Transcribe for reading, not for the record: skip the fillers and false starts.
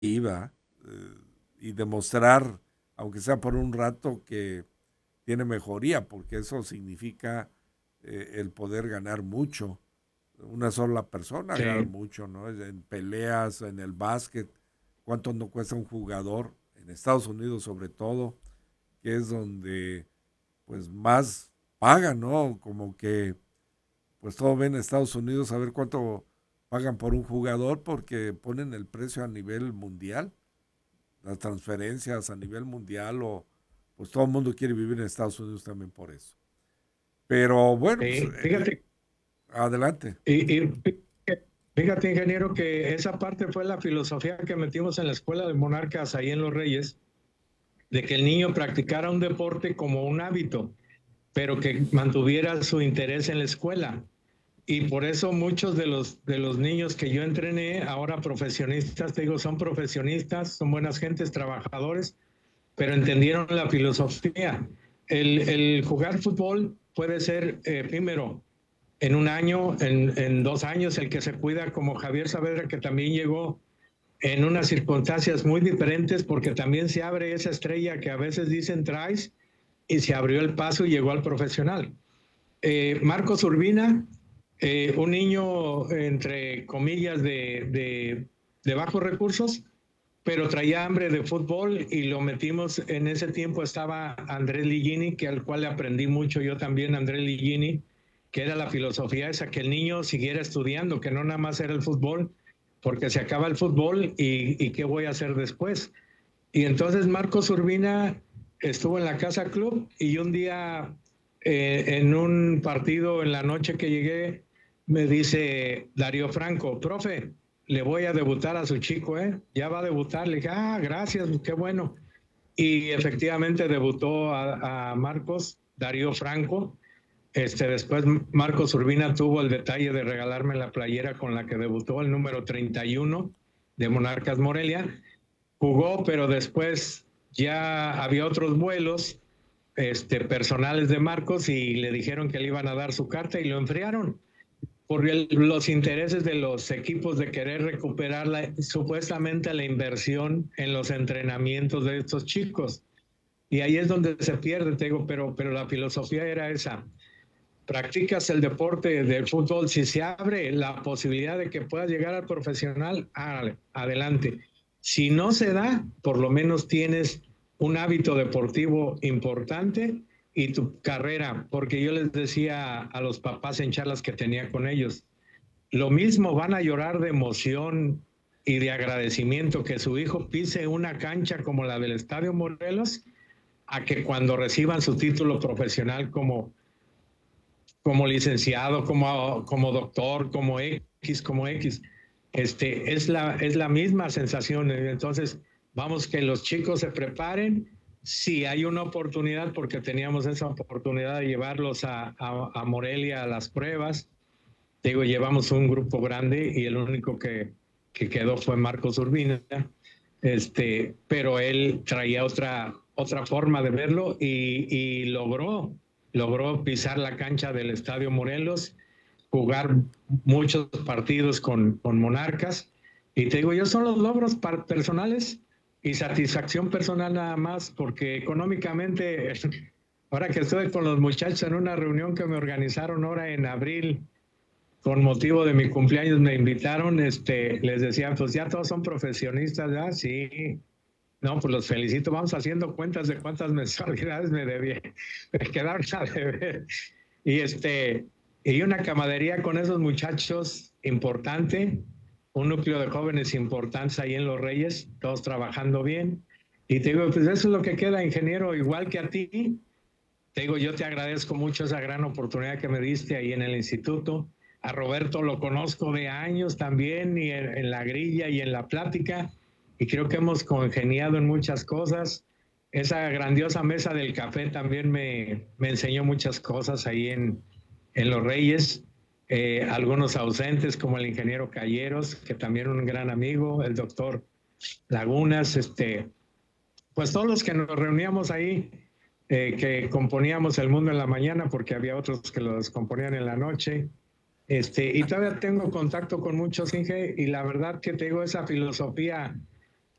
iba y demostrar, aunque sea por un rato, que tiene mejoría, porque eso significa el poder ganar mucho. Una sola persona gana Sí, mucho, ¿no? En peleas, en el básquet, cuánto no cuesta un jugador, en Estados Unidos sobre todo, que es donde pues más pagan, ¿no? Como que pues todo ven en Estados Unidos a ver cuánto pagan por un jugador porque ponen el precio a nivel mundial, las transferencias a nivel mundial o pues todo el mundo quiere vivir en Estados Unidos también por eso. Pero bueno, pues sí. Fíjate, adelante. y fíjate, ingeniero, que esa parte fue la filosofía que metimos en la escuela de Monarcas ahí en Los Reyes, de que el niño practicara un deporte como un hábito, pero que mantuviera su interés en la escuela. Y por eso muchos de los niños que yo entrené, ahora profesionistas, te digo, son profesionistas, son buenas gentes, trabajadores, pero entendieron la filosofía. El jugar fútbol puede ser efímero, en un año, en 2 años, el que se cuida como Javier Saavedra, que también llegó en unas circunstancias muy diferentes, porque también se abre esa estrella que a veces dicen traes, y se abrió el paso y llegó al profesional. Marcos Urbina, un niño entre comillas de bajos recursos, pero traía hambre de fútbol y lo metimos. En ese tiempo estaba Andrés Ligini, que al cual le aprendí mucho yo también, Andrés Ligini, que era la filosofía esa, que el niño siguiera estudiando, que no nada más era el fútbol, porque se acaba el fútbol y qué voy a hacer después. Y entonces Marcos Urbina estuvo en la Casa Club y un día en un partido en la noche que llegué me dice Darío Franco, profe, le voy a debutar a su chico, ¿eh? Ya va a debutar. Le dije, ah, gracias, qué bueno. Y efectivamente debutó a Marcos, Darío Franco. Después Marcos Urbina tuvo el detalle de regalarme la playera con la que debutó, el número 31 de Monarcas Morelia. Jugó, pero después ya había otros vuelos personales de Marcos y le dijeron que le iban a dar su carta y lo enfriaron por los intereses de los equipos de querer recuperar supuestamente la inversión en los entrenamientos de estos chicos. Y ahí es donde se pierde, te digo, pero la filosofía era esa. Practicas el deporte del fútbol, si se abre la posibilidad de que puedas llegar al profesional, adelante. Si no se da, por lo menos tienes un hábito deportivo importante y tu carrera, porque yo les decía a los papás en charlas que tenía con ellos, lo mismo van a llorar de emoción y de agradecimiento que su hijo pise una cancha como la del Estadio Morelos, a que cuando reciban su título profesional como licenciado, como doctor, como X. Es la misma sensación. Entonces, vamos que los chicos se preparen. Si hay una oportunidad, porque teníamos esa oportunidad de llevarlos a Morelia a las pruebas. Digo, llevamos un grupo grande y el único que quedó fue Marcos Urbina. Pero él traía otra forma de verlo y logró pisar la cancha del Estadio Morelos, jugar muchos partidos con Monarcas. Y te digo, yo son los logros personales y satisfacción personal nada más, porque económicamente, ahora que estoy con los muchachos en una reunión que me organizaron ahora en abril, con motivo de mi cumpleaños me invitaron, les decía, pues ya todos son profesionistas, ¿ya? Sí. No, pues los felicito. Vamos haciendo cuentas de cuántas mensualidades me quedaron a deber. Y y una camaradería con esos muchachos importante, un núcleo de jóvenes importantes ahí en Los Reyes, todos trabajando bien. Y te digo, pues eso es lo que queda, ingeniero, igual que a ti. Te digo, yo te agradezco mucho esa gran oportunidad que me diste ahí en el instituto. A Roberto lo conozco de años también, y en la grilla y en la plática, y creo que hemos congeniado en muchas cosas. Esa grandiosa mesa del café también me enseñó muchas cosas ahí en Los Reyes. Algunos ausentes, como el ingeniero Calleros, que también un gran amigo, el doctor Lagunas, pues todos los que nos reuníamos ahí, que componíamos El Mundo en la mañana, porque había otros que los componían en la noche. Y todavía tengo contacto con muchos, Inge, y la verdad que te digo, esa filosofía